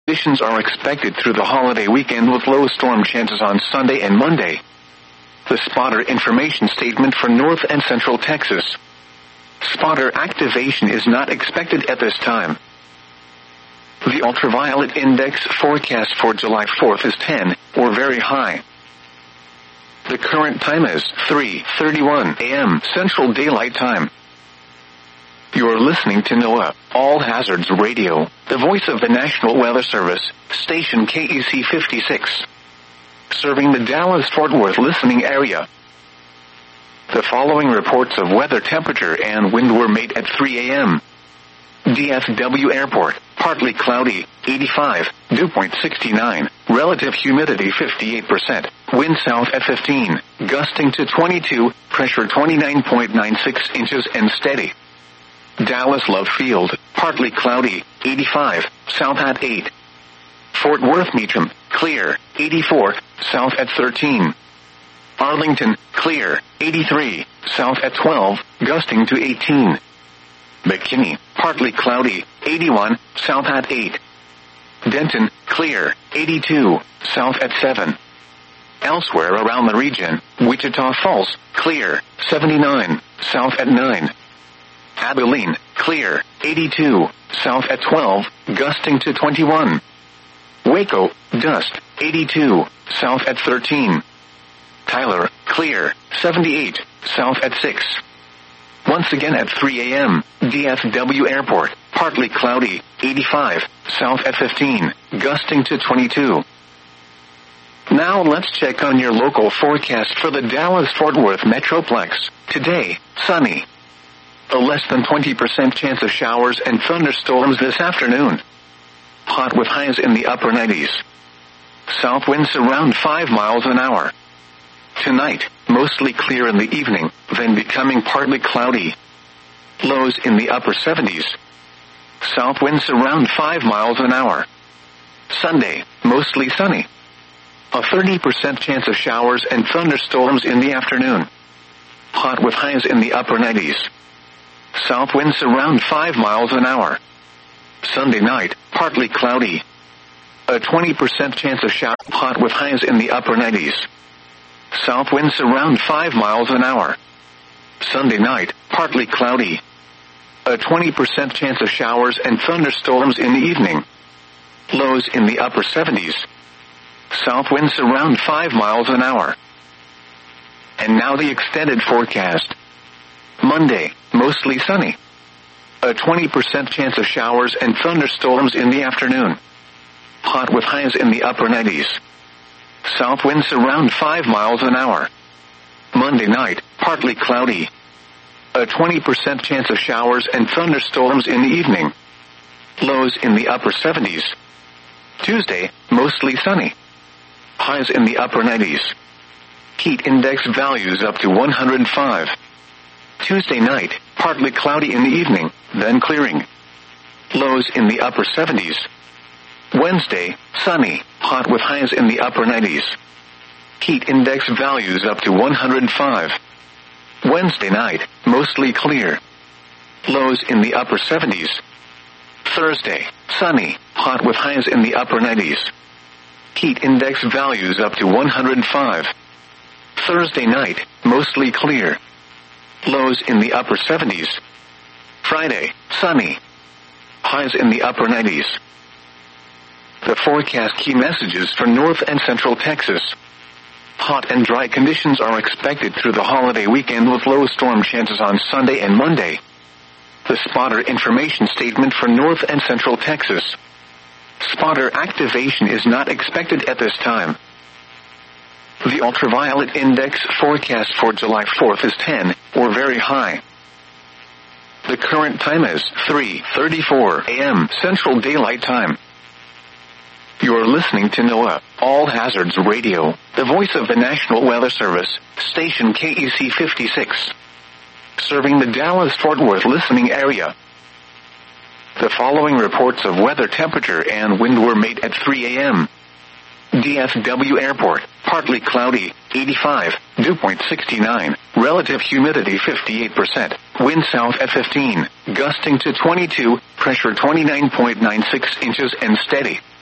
Conditions are expected through the holiday weekend with low storm chances on Sunday and Monday. The spotter information statement for North and Central Texas. Spotter activation is not expected at this time. The ultraviolet index forecast for July 4th is 10, or very high. The current time is 3:31 a.m. Central Daylight Time. You're listening to NOAA All Hazards Radio, the voice of the National Weather Service, station KEC 56. Serving the Dallas-Fort Worth listening area. The following reports of weather temperature and wind were made at 3 a.m. DFW Airport, partly cloudy, 85, dew point 69, relative humidity 58%, wind south at 15, gusting to 22, pressure 29.96 inches and steady. Dallas Love Field, partly cloudy, 85, south at 8. Fort Worth Meacham, clear, 84, south at 13. Arlington, clear, 83, south at 12, gusting to 18. McKinney, partly cloudy, 81, south at 8. Denton, clear, 82, south at 7. Elsewhere around the region, Wichita Falls, clear, 79, south at 9. Abilene, clear, 82, south at 12, gusting to 21. Waco, dust, 82, south at 13. Tyler, clear, 78, south at 6. Once again at 3 a.m., DFW Airport, partly cloudy, 85, south at 15, gusting to 22. Now let's check on your local forecast for the Dallas-Fort Worth Metroplex. Today, sunny. A less than 20% chance of showers and thunderstorms this afternoon. Hot with highs in the upper 90s. South winds around 5 miles an hour. Tonight, mostly clear in the evening, then becoming partly cloudy. Lows in the upper 70s. South winds around 5 miles an hour. Sunday, mostly sunny. A 30% chance of showers and thunderstorms in the afternoon. Hot with highs in the upper 90s. South winds around 5 miles an hour. Sunday night, partly cloudy. A 20% chance of shower. Hot with highs in the upper 90s. South winds around 5 miles an hour. Sunday night, partly cloudy. A 20% chance of showers and thunderstorms in the evening. Lows in the upper 70s. South winds around 5 miles an hour. And now the extended forecast. Monday, mostly sunny. A 20% chance of showers and thunderstorms in the afternoon. Hot with highs in the upper 90s. South winds around 5 miles an hour. Monday night, partly cloudy. A 20% chance of showers and thunderstorms in the evening. Lows in the upper 70s. Tuesday, mostly sunny. Highs in the upper 90s. Heat index values up to 105. Tuesday night, partly cloudy in the evening, then clearing. Lows in the upper 70s. Wednesday, sunny, hot with highs in the upper 90s. Heat index values up to 105. Wednesday night, mostly clear. Lows in the upper 70s. Thursday, sunny, hot with highs in the upper 90s. Heat index values up to 105. Thursday night, mostly clear. Lows in the upper 70s. Friday, sunny. Highs in the upper 90s. The forecast key messages for North and Central Texas. Hot and dry conditions are expected through the holiday weekend with low storm chances on Sunday and Monday. The spotter information statement for North and Central Texas. Spotter activation is not expected at this time. The ultraviolet index forecast for July 4th is 10, or very high. The current time is 3:34 a.m. Central Daylight Time. You're listening to NOAA All Hazards Radio, the voice of the National Weather Service, station KEC 56. Serving the Dallas-Fort Worth listening area. The following reports of weather temperature and wind were made at 3 a.m. DFW Airport, partly cloudy, 85, dew point 69, relative humidity 58%, wind south at 15, gusting to 22, pressure 29.96 inches and steady.